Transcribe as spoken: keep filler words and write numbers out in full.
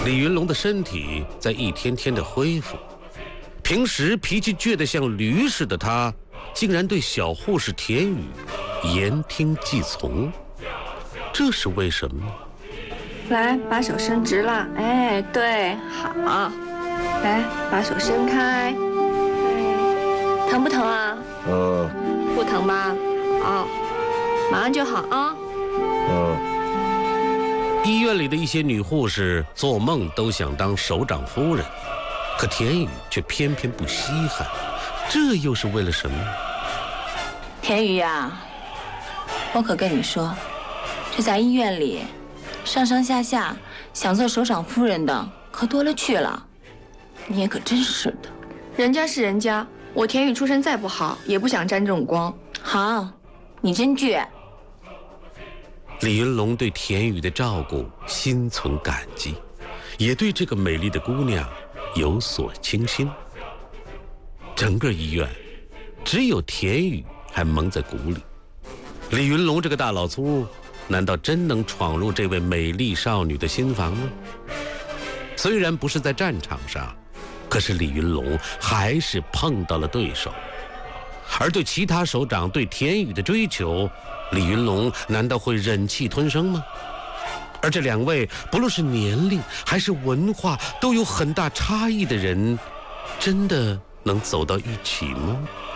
李云龙的身体在一天天的恢复，平时脾气倔得像驴似的他，竟然对小护士田雨言听计从，这是为什么呢？ 来，把手伸直了，哎，对，好。来，把手伸开，哎，疼不疼啊？ 嗯。 不疼吧？好，马上就好啊。 嗯。 医院里的一些女护士做梦都想当首长夫人，可田雨却偏偏不稀罕，这又是为了什么？ 田雨呀，我可跟你说，这在医院里，上上下下想做首长夫人的可多了去了，你也可真是的。 人家是人家，我田雨出身再不好，也不想沾这种光。 好，你真倔。 李云龙对田雨的照顾心存感激，也对这个美丽的姑娘有所倾心。整个医院只有田雨还蒙在鼓里，李云龙这个大老粗难道真能闯入这位美丽少女的心房吗？虽然不是在战场上，可是李云龙还是碰到了对手。而对其他首长对田雨的追求，李云龙难道会忍气吞声吗？而这两位不论是年龄还是文化都有很大差异的人，真的能走到一起吗？